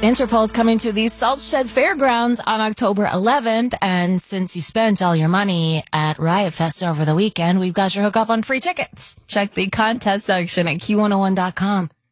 Interpol's coming to the Salt Shed Fairgrounds on October 11th, and since you spent all your money at Riot Fest over the weekend, we've got your hookup on free tickets. Check the contest section at Q101.com.